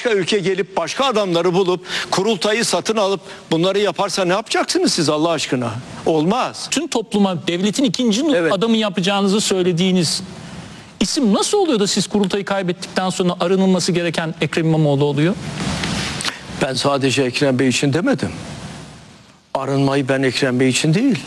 başka ülke gelip başka adamları bulup kurultayı satın alıp bunları yaparsa ne yapacaksınız siz Allah aşkına? Olmaz. Tüm topluma devletin ikinci adamı yapacağınızı söylediğiniz isim nasıl oluyor da siz kurultayı kaybettikten sonra arınılması gereken Ekrem İmamoğlu oluyor? Ben sadece Ekrem Bey için demedim. Arınmayı ben Ekrem Bey için değil,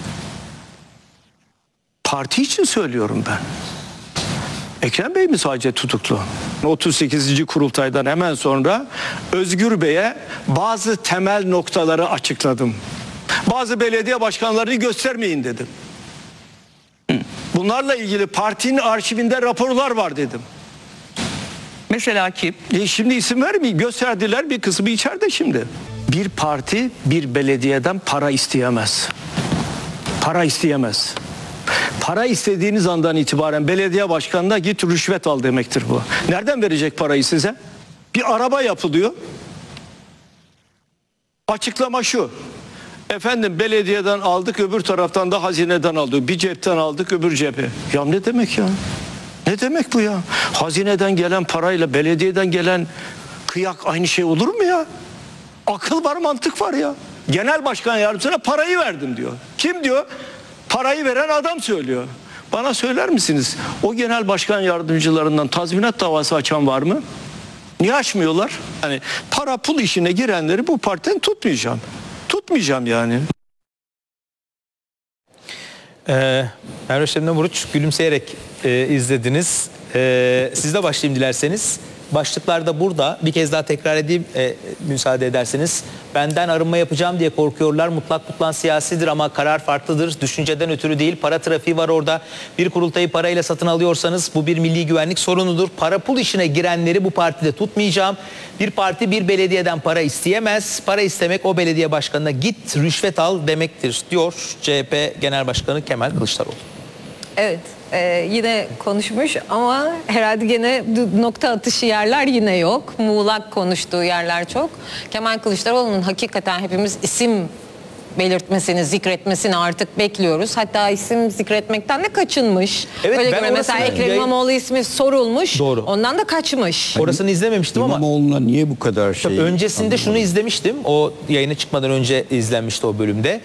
parti için söylüyorum ben. Ekrem Bey mi sadece tutuklu? 38. kurultaydan hemen sonra Özgür Bey'e bazı temel noktaları açıkladım. Bazı belediye başkanlarını göstermeyin dedim. Bunlarla ilgili partinin arşivinde raporlar var dedim. Mesela kim? Şimdi isim vermeyeyim. Gösterdiler, bir kısmı içeride şimdi. Bir parti bir belediyeden para isteyemez. Para isteyemez. Para istediğiniz andan itibaren belediye başkanına git rüşvet al demektir bu. Nereden verecek parayı size? Bir araba yapılıyor. Açıklama şu. Efendim belediyeden aldık, öbür taraftan da hazineden aldık. Bir cepten aldık, öbür cephe. Ya ne demek ya? Ne demek bu ya? Hazineden gelen parayla belediyeden gelen kıyak aynı şey olur mu ya? Akıl var, mantık var ya. Genel başkan yardımcısına parayı verdim diyor. Kim diyor? Parayı veren adam söylüyor. Bana söyler misiniz? O genel başkan yardımcılarından tazminat davası açan var mı? Niye açmıyorlar? Yani para pul işine girenleri bu partiden tutmayacağım. Tutmayacağım yani. Merve Şebnem Oruç gülümseyerek izlediniz. Siz de başlayayım dilerseniz. Başlıklar da burada. Bir kez daha tekrar edeyim müsaade ederseniz. Benden arınma yapacağım diye korkuyorlar. Mutlak kutlan siyasidir ama karar farklıdır. Düşünceden ötürü değil. Para trafiği var orada. Bir kurultayı parayla satın alıyorsanız bu bir milli güvenlik sorunudur. Para pul işine girenleri bu partide tutmayacağım. Bir parti bir belediyeden para isteyemez. Para istemek o belediye başkanına git rüşvet al demektir diyor CHP Genel Başkanı Kemal Kılıçdaroğlu. Evet. Yine konuşmuş ama herhalde yine nokta atışı yerler yine yok. Muğlak konuştuğu yerler çok. Kemal Kılıçdaroğlu'nun hakikaten hepimiz isim belirtmesini, zikretmesini artık bekliyoruz. Hatta isim zikretmekten de kaçınmış. Evet, öyle ben göre mesela orasını- Ekrem İmamoğlu ismi sorulmuş. Doğru. Ondan da kaçmış. Orasını izlememiştim ama İmamoğlu'na niye bu kadar şey? tabii öncesinde şunu izlemiştim. O yayına çıkmadan önce izlenmişti o bölümde.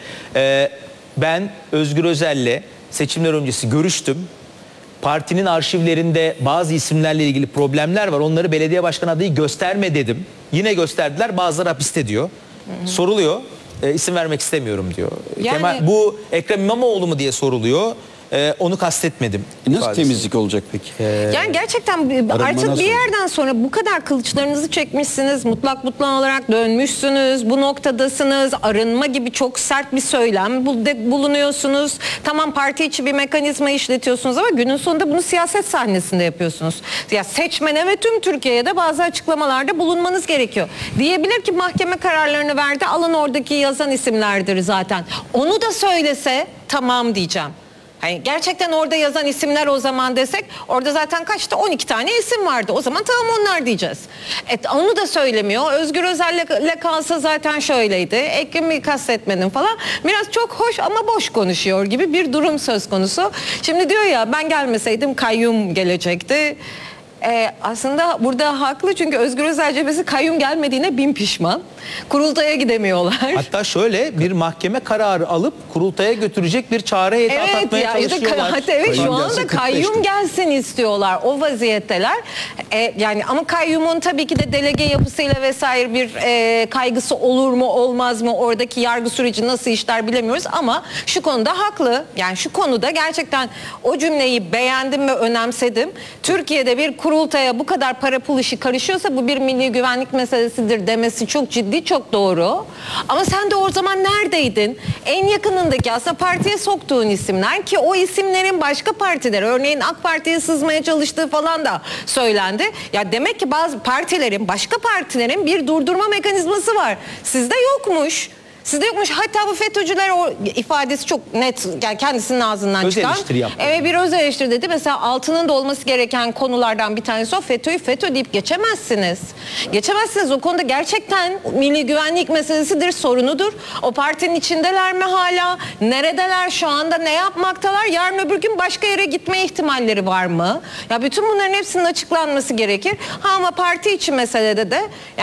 Ben Özgür Özel'le seçimler öncesi görüştüm. Partinin arşivlerinde bazı isimlerle ilgili problemler var. Onları belediye başkanı adayı gösterme dedim. Yine gösterdiler. Bazıları hapiste diyor. Soruluyor. İsim vermek istemiyorum diyor. Yani- Bu Ekrem İmamoğlu mu diye soruluyor. Onu kastetmedim. Nasıl ifadesi. temizlik olacak peki? Yani gerçekten artık nasıl? bir yerden sonra bu kadar kılıçlarınızı çekmişsiniz, mutlak olarak dönmüşsünüz, bu noktadasınız, arınma gibi çok sert bir söylem bulunuyorsunuz. Tamam parti içi bir mekanizma işletiyorsunuz ama günün sonunda bunu siyaset sahnesinde yapıyorsunuz. Ya seçmene ve tüm Türkiye'ye de bazı açıklamalarda bulunmanız gerekiyor. Diyebilir ki mahkeme kararlarını verdi, alın oradaki yazan isimlerdir zaten. Onu da söylese tamam diyeceğim. Yani gerçekten orada yazan isimler o zaman desek orada zaten kaçtı 12 tane isim vardı. O zaman tamam onlar diyeceğiz. Onu da söylemiyor. Özgür Özel'le kalsa zaten şöyleydi. Ekrem'i kastetmedim falan. Biraz çok hoş ama boş konuşuyor gibi bir durum söz konusu. Şimdi diyor ya ben gelmeseydim kayyum gelecekti. Aslında burada haklı çünkü Özgür Özel cephesi kayyum gelmediğine bin pişman. Kurultaya gidemiyorlar. Hatta şöyle bir mahkeme kararı alıp kurultaya götürecek bir çağrı heyeti atlatmaya çalışıyorlar. Hatta evet şu Kayyum anda gelsin, kayyum 45'ti. gelsin istiyorlar. O vaziyetteler. Yani ama kayyumun tabii ki de delege yapısıyla vesaire bir kaygısı olur mu olmaz mı? Oradaki yargı süreci nasıl işler bilemiyoruz ama şu konuda haklı. Yani şu konuda gerçekten o cümleyi beğendim ve önemsedim. Türkiye'de bir kurultaya bu kadar para pul işi karışıyorsa bu bir milli güvenlik meselesidir demesi çok ciddi, çok doğru. Ama sen de o zaman neredeydin? En yakınındaki aslında partiye soktuğun isimler ki o isimlerin başka partilere örneğin AK Parti'ye sızmaya çalıştığı falan da söylendi. Ya demek ki bazı partilerin, başka partilerin bir durdurma mekanizması var. Sizde yokmuş. Sizde yokmuş. Hatta bu FETÖ'cüler o ifadesi çok net yani kendisinin ağzından Öz çıkan. eleştiri yaptı. Evet bir öz eleştiri dedi. Mesela altının da olması gereken konulardan bir tanesi o FETÖ'yü FETÖ deyip geçemezsiniz. Geçemezsiniz. O konuda gerçekten milli güvenlik meselesidir, sorunudur. O partinin içindeler mi hala? Neredeler şu anda? Ne yapmaktalar? Yarın öbür gün başka yere gitme ihtimalleri var mı? Ya bütün bunların hepsinin açıklanması gerekir. Ha ama parti içi meselede de